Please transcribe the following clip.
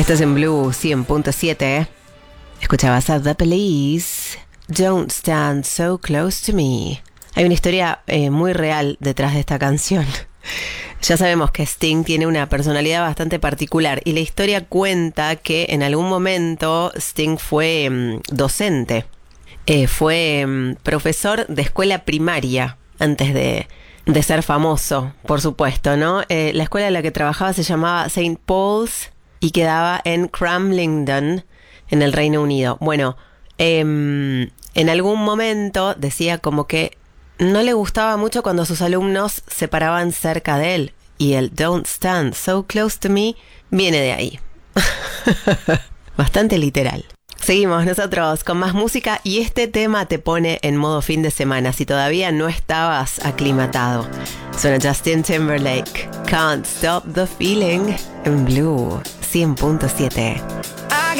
Estás en Blue 100.7. Escuchabas a The Police. Don't stand so close to me. Hay una historia muy real detrás de esta canción. Ya sabemos que Sting tiene una personalidad bastante particular y la historia cuenta que en algún momento Sting fue docente. Fue profesor de escuela primaria antes de ser famoso, por supuesto, ¿no? La escuela en la que trabajaba se llamaba St. Paul's y quedaba en Cramlington, en el Reino Unido. Bueno, en algún momento decía como que no le gustaba mucho cuando sus alumnos se paraban cerca de él. Y el "Don't stand so close to me" viene de ahí. Bastante literal. Seguimos nosotros con más música y este tema te pone en modo fin de semana si todavía no estabas aclimatado. Suena Justin Timberlake, Can't Stop the Feeling, en Blue 100.7.